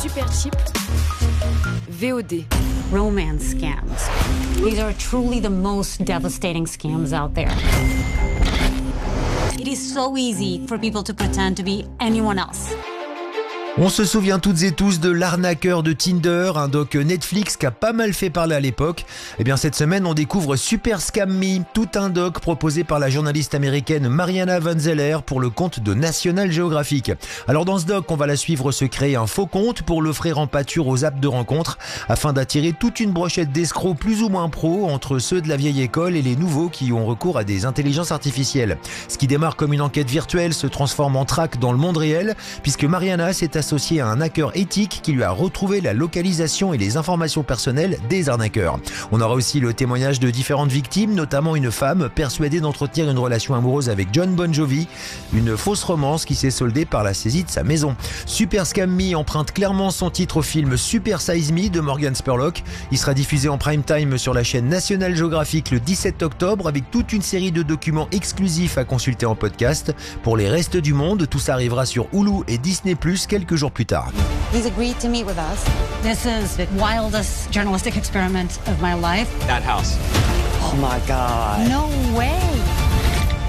Supercheap VOD. Romance scams. These are truly the most devastating scams out there. It is so easy for people to pretend to be anyone else. On se souvient toutes et tous de l'arnaqueur de Tinder, un doc Netflix qui a pas mal fait parler à l'époque. Eh bien cette semaine on découvre Super Scam Me, tout un doc proposé par la journaliste américaine Mariana Van Zeller pour le compte de National Geographic. Alors dans ce doc on va la suivre se créer un faux compte pour l'offrir en pâture aux apps de rencontres afin d'attirer toute une brochette d'escrocs plus ou moins pros entre ceux de la vieille école et les nouveaux qui ont recours à des intelligences artificielles. Ce qui démarre comme une enquête virtuelle se transforme en traque dans le monde réel puisque Mariana s'est associé à un hacker éthique qui lui a retrouvé la localisation et les informations personnelles des arnaqueurs. On aura aussi le témoignage de différentes victimes, notamment une femme persuadée d'entretenir une relation amoureuse avec John Bon Jovi, une fausse romance qui s'est soldée par la saisie de sa maison. Super Scam Me emprunte clairement son titre au film Super Size Me de Morgan Spurlock. Il sera diffusé en prime time sur la chaîne National Geographic le 17 octobre avec toute une série de documents exclusifs à consulter en podcast. Pour les restes du monde, tout ça arrivera sur Hulu et Disney+, quelques jours plus tard. He's agreed to meet with us. This is the wildest journalistic experiment of my life. That house. Oh my God. No way.